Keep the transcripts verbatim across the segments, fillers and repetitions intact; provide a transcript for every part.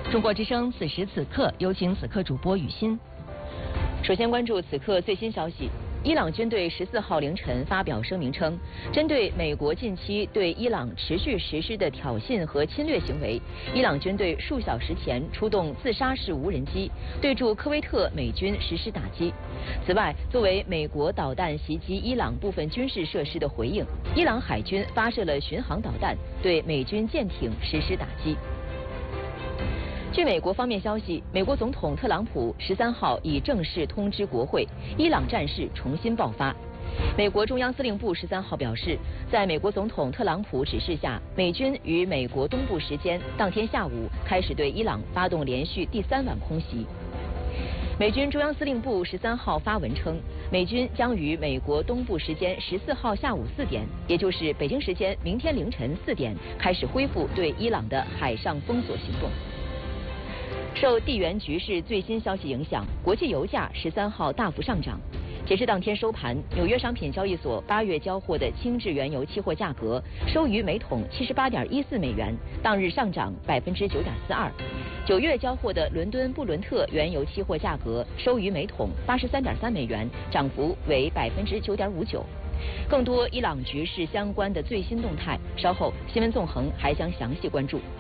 中国之声此时此刻，有请此刻主播雨欣。首先关注此刻最新消息。伊朗军队十四号凌晨发表声明称，针对美国近期对伊朗持续实施的挑衅和侵略行为，伊朗军队数小时前出动自杀式无人机对驻科威特美军实施打击。此外，作为美国导弹袭击伊朗部分军事设施的回应，伊朗海军发射了巡航导弹对美军舰艇实施打击。据美国方面消息，美国总统特朗普十三号已正式通知国会，伊朗战事重新爆发。美国中央司令部十三号表示，在美国总统特朗普指示下，美军于美国东部时间当天下午开始对伊朗发动连续第三晚空袭。美军中央司令部十三号发文称，美军将于美国东部时间十四号下午四点，也就是北京时间明天凌晨四点，开始恢复对伊朗的海上封锁行动。受地缘局势最新消息影响，国际油价十三号大幅上涨。截至当天收盘，纽约商品交易所八月交货的轻质原油期货价格收于每桶七十八点一四美元，当日上涨百分之九点四二。九月交货的伦敦布伦特原油期货价格收于每桶八十三点三美元，涨幅为百分之九点五九。更多伊朗局势相关的最新动态，稍后新闻纵横还将详细关注。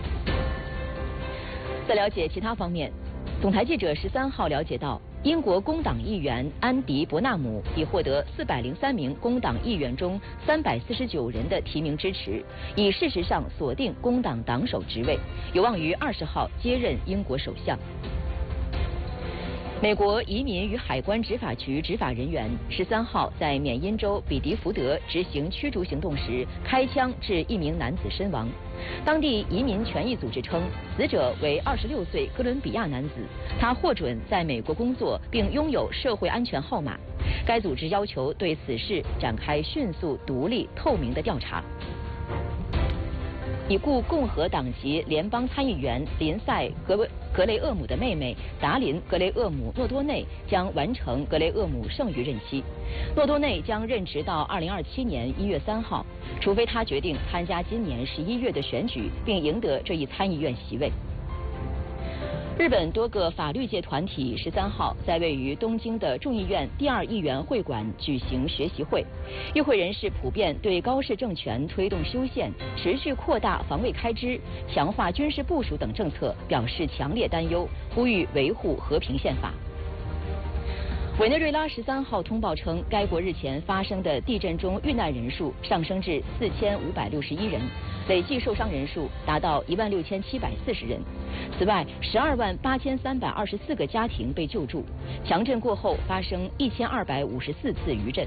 在了解其他方面，总台记者十三号了解到，英国工党议员安迪·伯纳姆已获得四百零三名工党议员中三百四十九人的提名支持，已事实上锁定工党党首职位，有望于二十号接任英国首相。美国移民与海关执法局执法人员十三号在缅因州比迪福德执行驱逐行动时，开枪致一名男子身亡。当地移民权益组织称，死者为二十六岁哥伦比亚男子，他获准在美国工作并拥有社会安全号码。该组织要求对此事展开迅速、独立、透明的调查。已故共和党籍联邦参议员林赛·格格雷厄姆的妹妹达琳·格雷厄姆诺多内将完成格雷厄姆剩余任期。诺多内将任职到二零二七年一月三号，除非他决定参加今年十一月的选举，并赢得这一参议院席位。日本多个法律界团体十三号在位于东京的众议院第二议员会馆举行学习会，与会人士普遍对高市政权推动修宪、持续扩大防卫开支、强化军事部署等政策表示强烈担忧，呼吁维护和平宪法。委内瑞拉十三号通报称，该国日前发生的地震中遇难人数上升至四千五百六十一人，累计受伤人数达到一万六千七百四十人。此外，十二万八千三百二十四个家庭被救助。强震过后发生一千二百五十四次余震。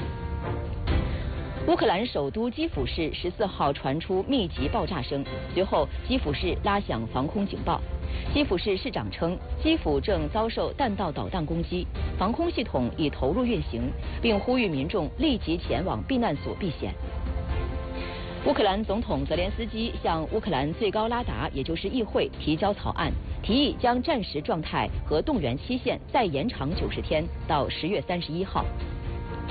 乌克兰首都基辅市十四号传出密集爆炸声，随后基辅市拉响防空警报。基辅市市长称，基辅正遭受弹道导弹攻击，防空系统已投入运行，并呼吁民众立即前往避难所避险。乌克兰总统泽连斯基向乌克兰最高拉达，也就是议会提交草案，提议将战时状态和动员期限再延长九十天到十月三十一号。